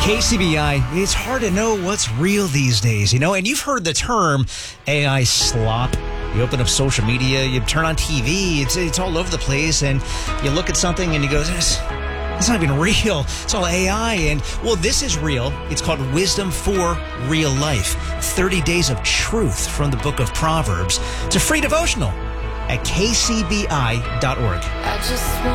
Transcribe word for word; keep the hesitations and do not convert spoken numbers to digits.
K C B I, it's hard to know what's real these days, you know, and you've heard the term A I slop. You open up social media, you turn on T V, it's it's all over the place, and you look at something and you go, it's, it's not even real. It's all A I. And, well, this is real. It's called Wisdom for Real Life. thirty days of truth from the book of Proverbs. It's a free devotional at k c b i dot org. I just want